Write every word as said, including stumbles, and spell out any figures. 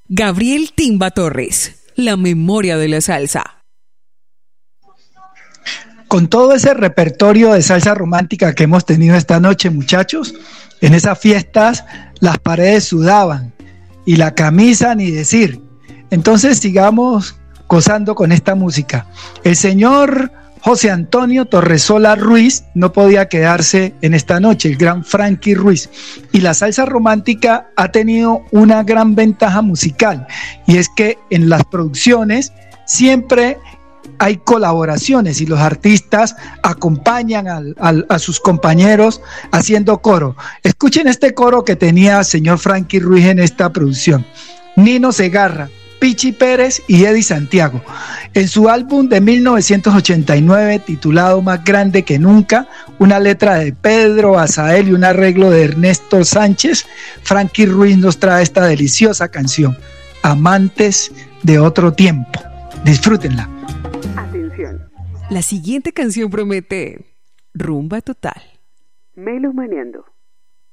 Gabriel Timba Torres, la memoria de la salsa. Con todo ese repertorio de salsa romántica que hemos tenido esta noche, muchachos, en esas fiestas las paredes sudaban y la camisa ni decir. Entonces sigamos gozando con esta música. El señor José Antonio Torresola Ruiz no podía quedarse en esta noche, el gran Frankie Ruiz. Y la salsa romántica ha tenido una gran ventaja musical, y es que en las producciones siempre hay colaboraciones y los artistas acompañan al, al, a sus compañeros haciendo coro. Escuchen este coro que tenía señor Frankie Ruiz en esta producción. Nino Segarra, Pichi Pérez y Eddie Santiago. En su álbum de mil novecientos ochenta y nueve titulado Más Grande que Nunca, una letra de Pedro Azael y un arreglo de Ernesto Sánchez, Frankie Ruiz nos trae esta deliciosa canción, Amantes de Otro Tiempo. Disfrútenla. Atención. La siguiente canción promete rumba total. Melo Maneando.